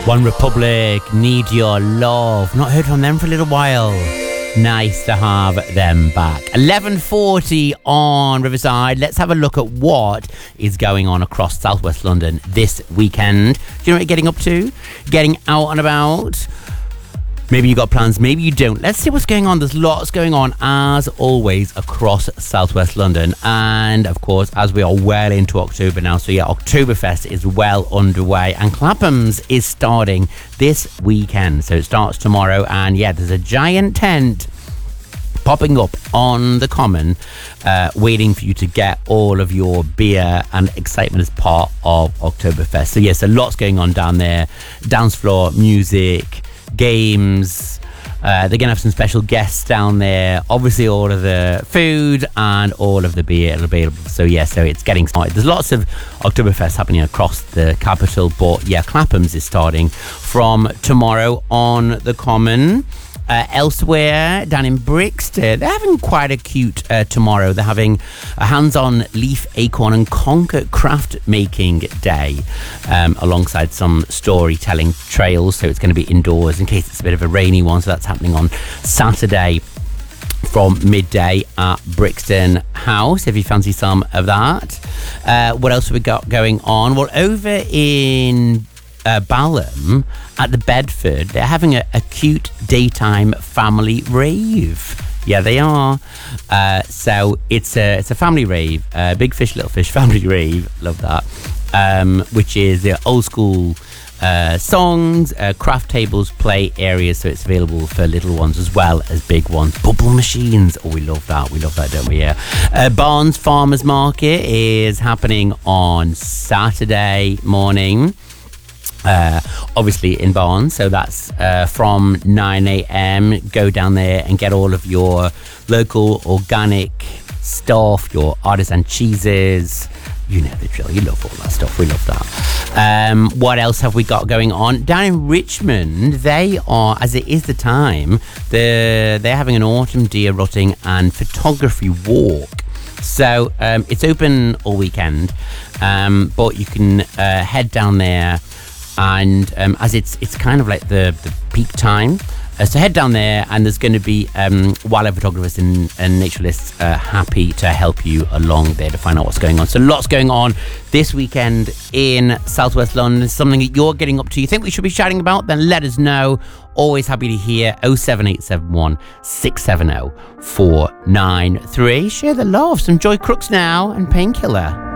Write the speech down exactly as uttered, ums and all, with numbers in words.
One Republic, Need Your Love. Not heard from them for a little while. Nice to have them back. eleven forty on Riverside. Let's have a look at what is going on across southwest London this weekend. Do you know what you're getting up to? Getting out and about? Maybe you got plans, maybe you don't. Let's see what's going on. There's lots going on, as always, across southwest London. And, of course, as we are well into October now, so yeah, Oktoberfest is well underway. And Clapham's is starting this weekend. So it starts tomorrow. And, yeah, there's a giant tent popping up on the Common, uh, waiting for you to get all of your beer and excitement as part of Oktoberfest. So, yes, yeah, so lots going on down there. Dance floor, music, games. Uh, they're going to have some special guests down there. Obviously, all of the food and all of the beer are available. So, yeah, so it's getting started. There's lots of Oktoberfest happening across the capital. But, yeah, Clapham's is starting from tomorrow on the Common. Uh, elsewhere, down in Brixton, they're having quite a cute uh, tomorrow. They're having a hands-on leaf, acorn and conker craft making day, um, alongside some storytelling trails. So it's going to be indoors in case it's a bit of a rainy one. So that's happening on Saturday from midday at Brixton House, if you fancy some of that. Uh, what else have we got going on? Well, over in Uh, Balham at the Bedford, they're having a, a cute daytime family rave. Yeah, they are. Uh, so it's a it's a family rave, uh, Big Fish Little Fish family rave. Love that. Um, which is the old school uh, songs, uh, craft tables, play areas. So it's available for little ones as well as big ones. Bubble machines. Oh, we love that. We love that, don't we? Yeah. Uh, Barnes Farmers Market is happening on Saturday morning. Uh, obviously in Barnes, so that's uh, from nine a.m. Go down there and get all of your local organic stuff, your artisan cheeses. You know the drill. You love all that stuff. We love that. Um, what else have we got going on? Down in Richmond, they are, as it is the time, they're, they're having an autumn deer rutting and photography walk. So um, it's open all weekend, um, but you can uh, head down there. And um, as it's it's kind of like the, the peak time, uh, so head down there, and there's going to be um, wildlife photographers and, and naturalists uh, happy to help you along there to find out what's going on. So lots going on this weekend in southwest London. Something that you're getting up to, you think we should be chatting about, then let us know. Always happy to hear. oh seven eight seven one, six seven oh, four nine three. Share the love. Some Joy Crooks now and Painkiller.